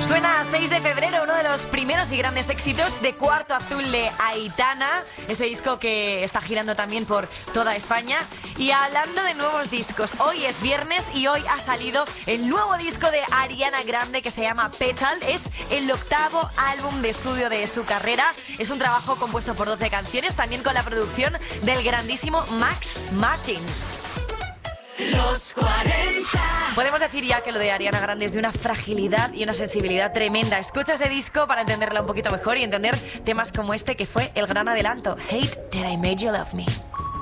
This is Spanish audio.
Suena a 6 de febrero, uno de los primeros y grandes éxitos de Cuarto Azul de Aitana, ese disco que está girando también por toda España. Y hablando de nuevos discos, hoy es viernes y hoy ha salido el nuevo disco de Ariana Grande que se llama Petal. Es el 8º álbum de estudio de su carrera. Es un trabajo compuesto por 12 canciones, también con la producción del grandísimo Max Martin. Los 40. Podemos decir ya que lo de Ariana Grande es de una fragilidad y una sensibilidad tremenda. Escucha ese disco para entenderla un poquito mejor y entender temas como este que fue el gran adelanto, Hate That I Made You Love Me.